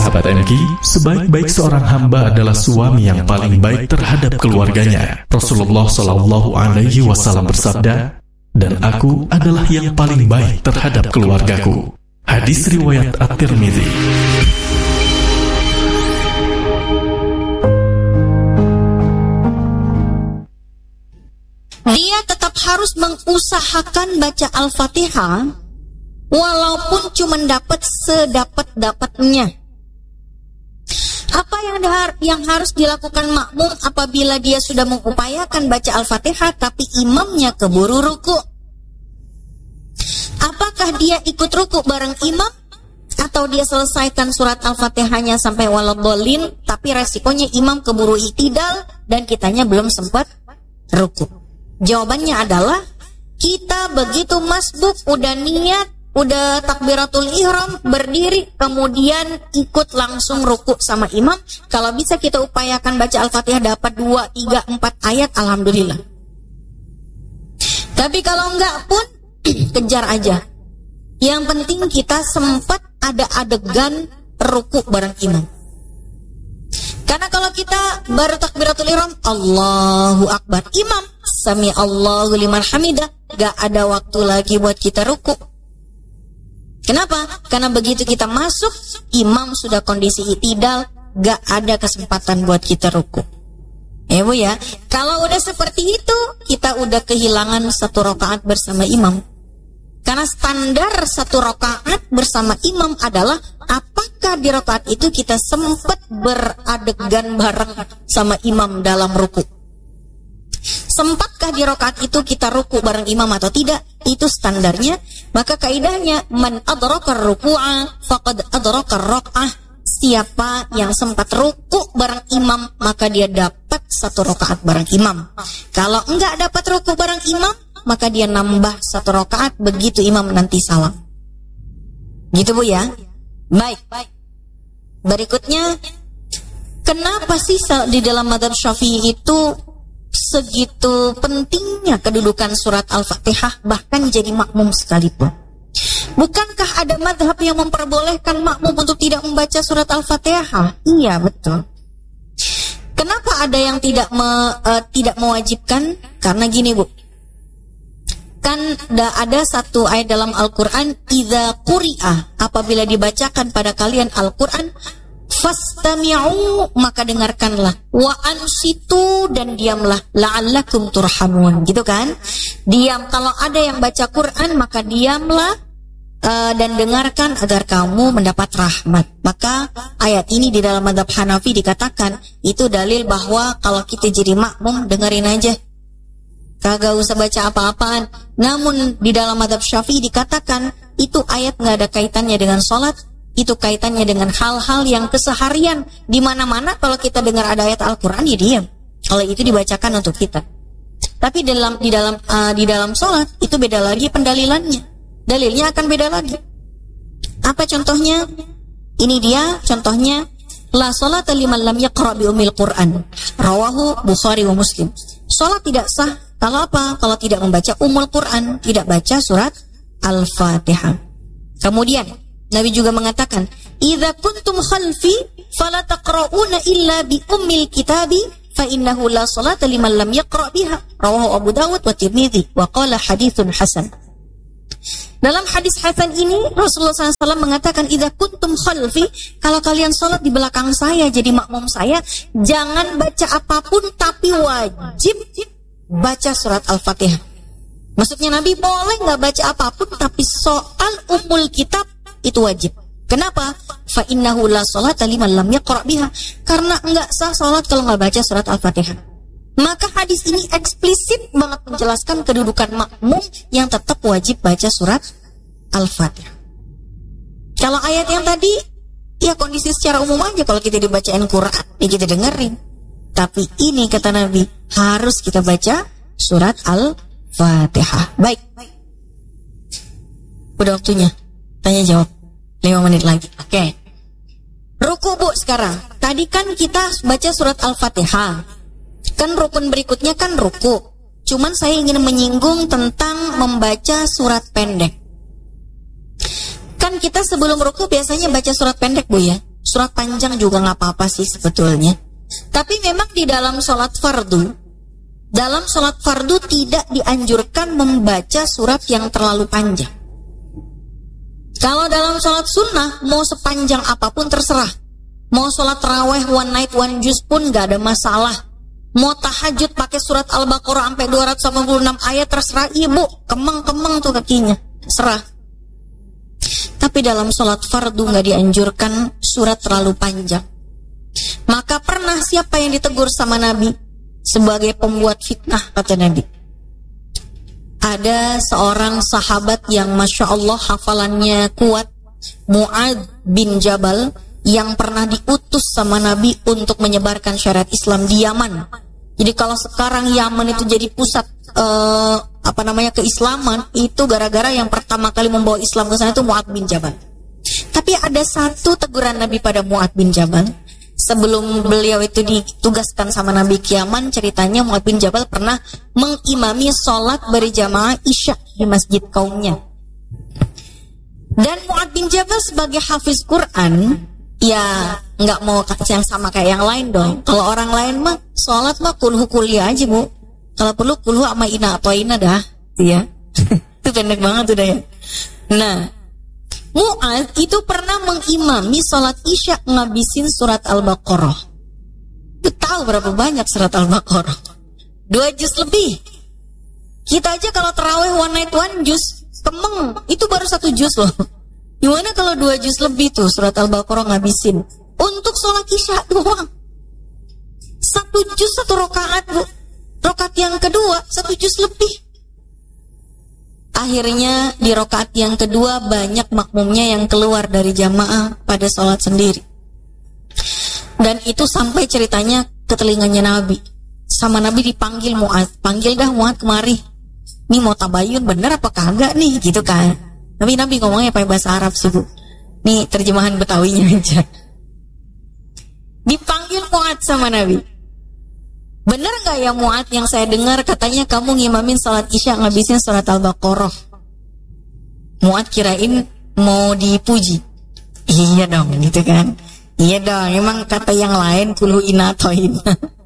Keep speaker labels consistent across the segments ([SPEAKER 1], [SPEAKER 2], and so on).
[SPEAKER 1] sahabat MQ, sebaik-baik seorang hamba adalah suami yang paling baik terhadap keluarganya. Rasulullah Shallallahu Alaihi Wasallam bersabda, dan aku adalah yang paling baik terhadap keluargaku. Hadis riwayat At-Tirmidzi.
[SPEAKER 2] Dia tetap harus mengusahakan baca Al-Fatihah walaupun cuma dapat sedapat-dapatnya. Apa yang harus dilakukan makmum apabila dia sudah mengupayakan baca Al-Fatihah tapi imamnya keburu ruku? Apakah dia ikut ruku bareng imam atau dia selesaikan surat Al-Fatihahnya sampai waladhdallin tapi resikonya imam keburu i'tidal dan kitanya belum sempat ruku? Jawabannya adalah kita begitu masbuk, udah niat, udah takbiratul ihram, berdiri, kemudian ikut langsung ruku sama imam. Kalau bisa kita upayakan baca Al-Fatihah dapat 2, 3, 4 ayat, alhamdulillah. Tapi kalau enggak pun kejar aja. Yang penting kita sempat ada adegan ruku bareng imam. Karena kalau kita baru takbiratul ihram, Allahu Akbar, imam sami Allahu liman hamidah, gak ada waktu lagi buat kita ruku. Kenapa? Karena begitu kita masuk, imam sudah kondisi i'tidal, gak ada kesempatan buat kita ruku. Bu ya, kalau udah seperti itu, kita udah kehilangan 1 rakaat bersama imam. Karena standar 1 rakaat bersama imam adalah apakah di rakaat itu kita sempat beradegan bareng sama imam dalam ruku. Sempatkah di rakaat itu kita ruku bareng imam atau tidak? Itu standarnya. Maka kaidahnya man adrakar ruku'a faqad adrakar raka'ah. Siapa yang sempat ruku bareng imam maka dia dapat 1 rakaat bareng imam. Kalau enggak dapat ruku bareng imam, maka dia nambah 1 rakaat begitu imam nanti salam. Gitu Bu ya. Baik. Berikutnya, kenapa sih di dalam mazhab Syafi'i itu segitu pentingnya kedudukan surat Al-Fatihah bahkan jadi makmum sekalipun? Bukankah ada mazhab yang memperbolehkan makmum untuk tidak membaca surat Al-Fatihah? Iya, betul. Kenapa ada yang tidak mewajibkan? Karena gini Bu, kan ada satu ayat dalam Al-Quran, idza quri'a, apabila dibacakan pada kalian Al-Quran, fastami'u, maka dengarkanlah, wa ansitu, dan diamlah, la'allakum turhamun, gitu kan? Diam, kalau ada yang baca Quran maka diamlah dan dengarkan agar kamu mendapat rahmat. Maka ayat ini di dalam mazhab Hanafi dikatakan itu dalil bahwa kalau kita jadi makmum dengerin aja, kagak usah baca apa-apaan. Namun di dalam mazhab Syafi'i dikatakan itu ayat nggak ada kaitannya dengan sholat, itu kaitannya dengan hal-hal yang keseharian. Di mana-mana kalau kita dengar ada ayat Al-Quran ya diam. Kalau itu dibacakan untuk kita. Tapi di dalam sholat itu beda lagi pendalilannya. Dalilnya akan beda lagi. Apa contohnya? Ini dia contohnya. La sholata liman lam yaqra bi ummil Qur'an. Rawahu Bukhari wa Muslim. Sholat tidak sah kalau apa? Kalau tidak membaca Ummul Quran, tidak baca surat Al-Fatihah. Kemudian Nabi juga mengatakan, "Idza kuntum khalfi fala taqra'una illa bi ummil kitabi fa innahu la sholata liman lam yaqra biha." Rawahu Abu Dawud wa Tirmidzi wa qala haditsun hasan. Dalam hadis hasan ini Rasulullah SAW mengatakan, idza kuntum khalfi, kalau kalian sholat di belakang saya jadi makmum saya, jangan baca apapun tapi wajib baca surat Al-Fatihah. Maksudnya Nabi boleh nggak baca apapun tapi soal umul kitab itu wajib. Kenapa? Fa innahu la sholata liman lam yaqra biha, karena enggak sah sholat kalau nggak baca surat Al-Fatihah. Maka hadis ini eksplisit banget menjelaskan kedudukan makmum yang tetap wajib baca surat Al-Fatihah. Kalau ayat yang tadi, ya kondisi secara umum aja, kalau kita dibacain Quran, ya kita dengerin. Tapi ini kata Nabi, harus kita baca surat Al-Fatihah. Baik. Udah waktunya. Tanya jawab. 5 menit lagi. Oke. Ruku Bu sekarang. Tadi kan kita baca surat Al-Fatihah. Kan rukun berikutnya kan ruku. Cuman saya ingin menyinggung tentang membaca surat pendek. Kan kita sebelum ruku biasanya baca surat pendek Bu ya. Surat panjang juga nggak apa-apa sih sebetulnya. Tapi memang di dalam sholat fardu, tidak dianjurkan membaca surat yang terlalu panjang. Kalau dalam sholat sunnah, mau sepanjang apapun terserah. Mau sholat taraweh one night one juz pun gak ada masalah. Mau tahajud pakai surat Al-Baqarah sampai 286 ayat terserah ibu. Kemeng-kemeng tuh kakinya, serah. Tapi dalam sholat fardu gak dianjurkan surat terlalu panjang. Maka pernah siapa yang ditegur sama Nabi sebagai pembuat fitnah, kata Nabi. Ada seorang sahabat yang Masya Allah hafalannya kuat, Mu'adz bin Jabal, yang pernah diutus sama Nabi untuk menyebarkan syariat Islam di Yaman. Jadi kalau sekarang Yaman itu jadi pusat keislaman, itu gara-gara yang pertama kali membawa Islam ke sana itu Mu'adz bin Jabal. Tapi ada satu teguran Nabi pada Mu'adz bin Jabal. Sebelum beliau itu ditugaskan sama Nabi ke Yaman, ceritanya Mu'adz bin Jabal pernah mengimami sholat berjamaah Isya di masjid kaumnya. Dan Mu'adz bin Jabal sebagai hafiz Quran, ya nggak mau yang sama kayak yang lain dong. Kalau orang lain mah sholat mah kulhu kuliah aja bu. Kalau perlu kulhu sama ina atau ina dah, ya. Itu pendek banget udah ya. Nah, Mu'adz itu pernah mengimami sholat Isya ngabisin surat Al-Baqarah. Itu tahu berapa banyak surat Al-Baqarah? 2 juz lebih. Kita aja kalau taraweh one night one juz, kemeng, itu baru 1 juz loh. Gimana kalau 2 juz lebih tuh surat Al-Baqarah ngabisin? Untuk sholat Isya doang. 1 juz 1 rakaat bu. Rakaat yang kedua 1 juz lebih. Akhirnya di rakaat yang kedua banyak makmumnya yang keluar dari jamaah pada sholat sendiri. Dan itu sampai ceritanya ke telinganya Nabi. Sama Nabi dipanggil Mu'adz, panggil dah Mu'adz kemari. Nih mau tabayun bener apa kagak nih gitu kan. Tapi Nabi ngomongnya pakai bahasa Arab sih bu. Nih terjemahan Betawinya aja. Dipanggil Mu'adz sama Nabi. Bener gak ya Mu'adz yang saya dengar katanya kamu ngimamin sholat Isya ngabisin surat Al-Baqarah? Mu'adz kirain mau dipuji. Iya dong gitu kan. Iya dong, emang kata yang lain kulhu ina atau ina.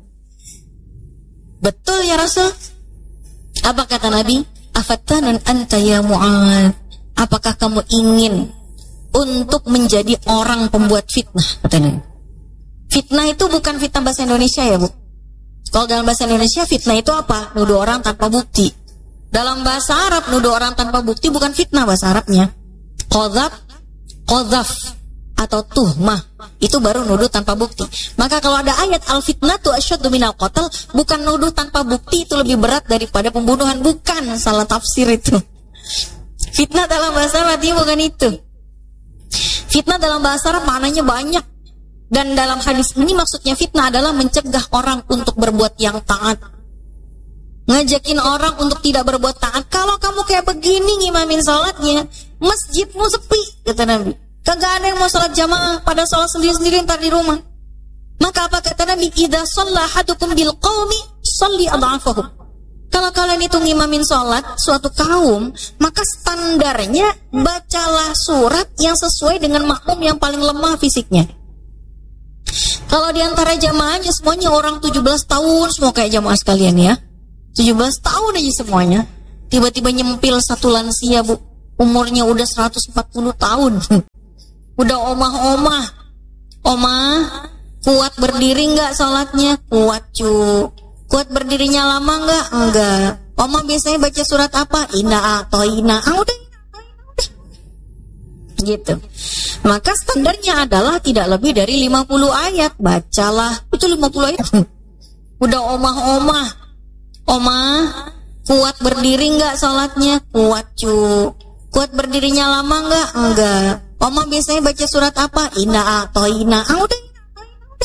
[SPEAKER 2] Betul ya Rasul. Apa kata Nabi? Afatanun anta ya Mu'adz. Apakah kamu ingin untuk menjadi orang pembuat fitnah? Kata Nabi. Fitnah itu bukan fitnah bahasa Indonesia ya bu. Kalau dalam bahasa Indonesia fitnah itu apa? Nuduh orang tanpa bukti. Dalam bahasa Arab nuduh orang tanpa bukti bukan fitnah bahasa Arabnya. Qadzaf atau tuhmah itu baru nuduh tanpa bukti. Maka kalau ada ayat al-fitnatu asyaddu minal qatl, bukan nuduh tanpa bukti itu lebih berat daripada pembunuhan, bukan, salah tafsir itu. Fitnah dalam bahasa Arab bukan itu. Fitnah dalam bahasa Arab maknanya banyak. Dan dalam hadis ini maksudnya fitnah adalah mencegah orang untuk berbuat yang taat. Ngajakin orang untuk tidak berbuat taat. Kalau kamu kayak begini ngimamin sholatnya, masjidmu sepi, kata Nabi. Kagak ada yang mau sholat jamaah, pada sholat sendiri-sendiri ntar di rumah. Maka apa kata Nabi? Idza shalla ahadukum bil qaumi shalli adhafahum. Kalau kalian itu ngimamin sholat suatu kaum, maka standarnya bacalah surat yang sesuai dengan makmum yang paling lemah fisiknya. Kalau diantara jamaahnya semuanya orang 17 tahun semua kayak jamaah sekalian ya, 17 tahun aja semuanya, tiba-tiba nyempil satu lansia bu, umurnya udah 140 tahun, udah omah, kuat berdiri nggak sholatnya? Kuat cu. Kuat berdirinya lama nggak? Enggak. Omah biasanya baca surat apa? Ina atau ina? Udah gitu. Maka standarnya adalah tidak lebih dari 50 ayat. Bacalah, itu 50 ayat. Udah omah, kuat berdiri nggak sholatnya? Kuat cu. Kuat berdirinya lama nggak? Enggak. Omah biasanya baca surat apa? Ina atau ina? Udah